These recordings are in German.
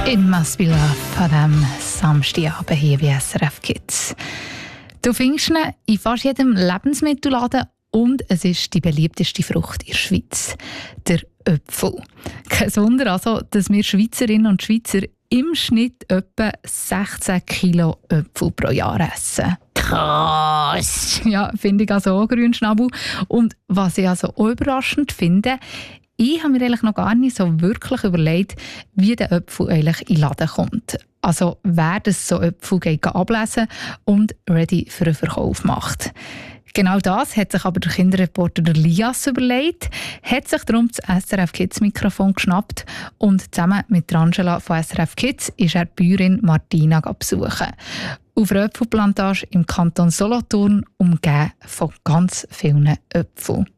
It Must Be Love an diesem Samstagabend hier bei SRF Kids. Du findest ihn in fast jedem Lebensmittelladen und es ist die beliebteste Frucht in der Schweiz, der Apfel. Kein Wunder also, dass wir Schweizerinnen und Schweizer im Schnitt etwa 16 Kilo Äpfel pro Jahr essen. Krass! Ja, finde ich also auch, Grünschnabel. Und was ich also auch überraschend finde, ich habe mir eigentlich noch gar nicht so wirklich überlegt, wie der Apfel eigentlich in den Laden kommt. Also wer das so Äpfel geht ablesen und ready für den Verkauf macht. Genau das hat sich aber der Kinderreporter Lias überlegt, hat sich darum das SRF Kids Mikrofon geschnappt und zusammen mit Angela von SRF Kids ist er die Bäuerin Martina besuchen. Auf einer Äpfelplantage im Kanton Solothurn, umgeben von ganz vielen Äpfeln.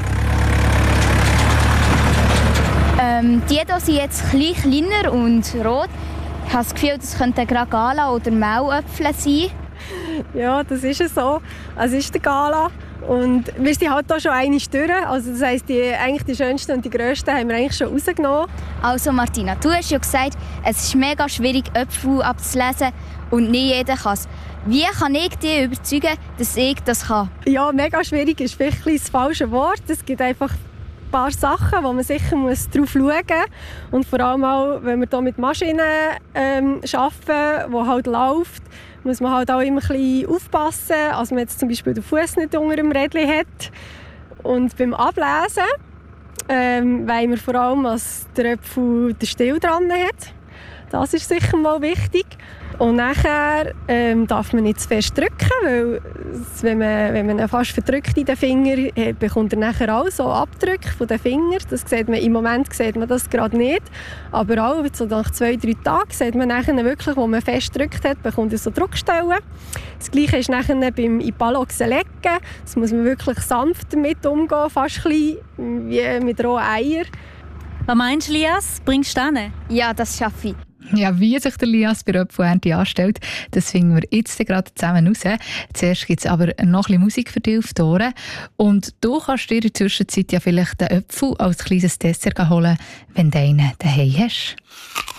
Die hier sind jetzt kleiner und rot. Ich habe das Gefühl, das könnten gerade Gala- oder Mauäpfel sein. Ja, das ist es so. Also ist der Gala. Und wir sind halt hier schon einmal durch. Also das heisst, eigentlich die schönsten und die grössten haben wir eigentlich schon rausgenommen. Also Martina, du hast ja gesagt, es ist mega schwierig, Äpfel abzulesen und nicht jeder kann es. Wie kann ich dich überzeugen, dass ich das kann? Ja, mega schwierig ist vielleicht das falsche Wort. Es gibt einfach ein paar Sachen, wo man sicher drauf schauen muss. Und vor allem auch, wenn wir hier mit Maschinen arbeiten, die halt läuft, muss man halt auch immer ein bisschen aufpassen, dass man jetzt zum Beispiel den Fuß nicht unter dem Rädchen hat. Und beim Ablesen wollen wir vor allem, dass der Apfel den Stiel dran hat. Das ist sicher mal wichtig. Und nachher darf man nicht zu fest drücken, weil wenn man ihn fast verdrückt in den Finger, bekommt er nachher auch so Abdrücke von den Fingern. Das sieht man, im Moment sieht man das gerade nicht. Aber auch so nach 2-3 Tagen sieht man nachher wirklich, wo man fest gedrückt hat, bekommt er so Druckstellen. Das Gleiche ist nachher beim Ipaloxen lecken. Das muss man wirklich sanft damit umgehen, fast ein bisschen wie mit rohen Eiern. Was meinst du, Lias? Bringst du hin? Ja, das schaffe ich. Ja, wie sich der Lias bei der Apfelernte anstellt, das finden wir jetzt gerade zusammen raus. Zuerst gibt es aber noch ein bisschen Musik für dich auf die Ohren. Und du kannst dir in der Zwischenzeit ja vielleicht den Apfel als kleines Dessert holen, wenn du einen daheim hast.